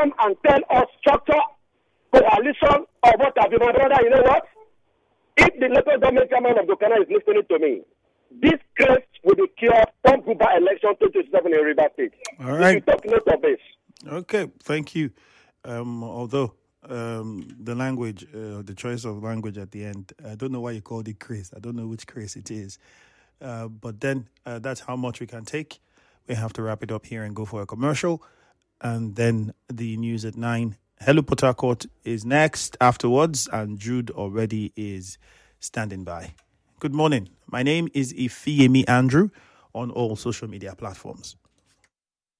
come and tell us structure, coalition, or what have you. My brother, you know what? If the local government chairman of Dokana is listening to me, this case will be cured from Guba election 2027 in River State. All right. You take note of this. Okay, thank you. Although the language, the choice of language at the end, I don't know why you called it craze. I don't know which craze it is. But then that's how much we can take. We have to wrap it up here and go for a commercial. And then the news at 9. Hello Port Harcourt is next afterwards, and Jude already is standing by. Good morning. My name is Ifeyemi Andrew on all social media platforms.